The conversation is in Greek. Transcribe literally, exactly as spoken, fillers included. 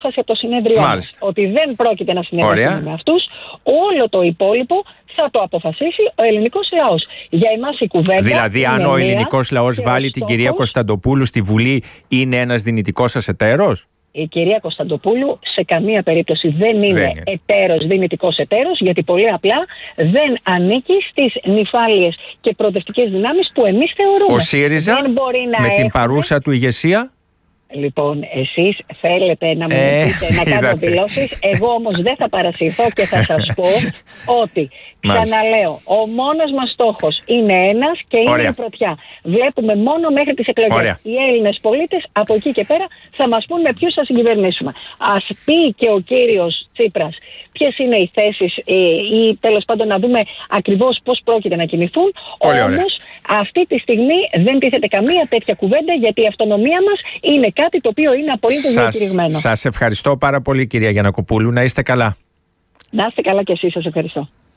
από το συνέδριο μας ότι δεν πρόκειται να συνεργαστούμε με αυτούς, όλο το υπόλοιπο θα το αποφασίσει ο ελληνικός λαός. Για εμάς η κουβέντα. Δηλαδή, αν ο ελληνικός λαός βάλει την στόχος... κυρία Κωνσταντοπούλου στη Βουλή, είναι ένας δυνητικός σας εταίρος? Η κυρία Κωνσταντοπούλου σε καμία περίπτωση δεν είναι, είναι. εταίρος, δυνητικός εταίρος, γιατί πολύ απλά δεν ανήκει στις νυφάλιες και προοδευτικές δυνάμεις που εμείς θεωρούμε. Ο ΣΥΡΙΖΑ με έχουμε... την παρούσα του ηγεσία. Λοιπόν, εσείς θέλετε να μου ε, πείτε να κάνω δηλώσεις, εγώ όμως δεν θα παρασυρθώ και θα σας πω ότι, ξαναλέω, ο μόνος μας στόχος είναι ένας και είναι Ωραία. η πρωτιά. Βλέπουμε μόνο μέχρι τις εκλογές. Ωραία. Οι Έλληνες πολίτες από εκεί και πέρα θα μας πούν με ποιους θα συγκυβερνήσουμε. Ας πει και ο κύριος Τσίπρας ποιες είναι οι θέσεις ή τέλος πάντων να δούμε ακριβώς πώς πρόκειται να κινηθούν. Πολύ όμως ωραία. αυτή τη στιγμή δεν τίθεται καμία τέτοια κουβέντα, γιατί η αυτονομία μας είναι κάτι το οποίο είναι απολύτως διακηρυγμένο. Σας ευχαριστώ πάρα πολύ, κυρία Γιαννακοπούλου. Να είστε καλά. Να είστε καλά και εσείς. Σας ευχαριστώ.